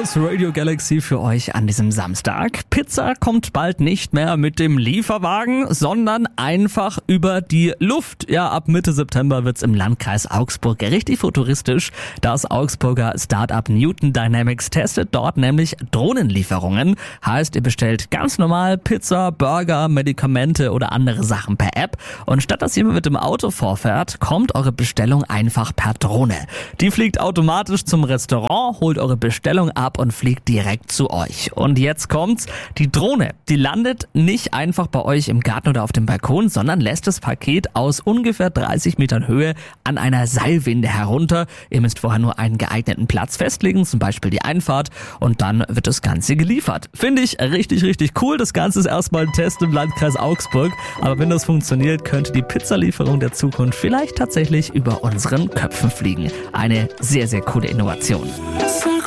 aus Radio Galaxy für euch an diesem Samstag. Pizza kommt bald nicht mehr mit dem Lieferwagen, sondern einfach über die Luft. Ja, ab Mitte September wird's im Landkreis Augsburg richtig futuristisch. Das Augsburger Startup Newton Dynamics testet dort nämlich Drohnenlieferungen. Heißt, ihr bestellt ganz normal Pizza, Burger, Medikamente oder andere Sachen per App. Und statt dass jemand mit dem Auto vorfährt, kommt eure Bestellung einfach per Drohne. Die fliegt automatisch zum Restaurant, holt eure Bestellung ab und fliegt direkt zu euch. Und jetzt kommt's, die Drohne, die landet nicht einfach bei euch im Garten oder auf dem Balkon, sondern lässt das Paket aus ungefähr 30 Metern Höhe an einer Seilwinde herunter. Ihr müsst vorher nur einen geeigneten Platz festlegen, zum Beispiel die Einfahrt, und dann wird das Ganze geliefert. Finde ich richtig, richtig cool. Das Ganze ist erstmal ein Test im Landkreis Augsburg, aber wenn das funktioniert, könnte die Pizzalieferung der Zukunft vielleicht tatsächlich über unseren Köpfen fliegen. Eine sehr, sehr coole Innovation. Sag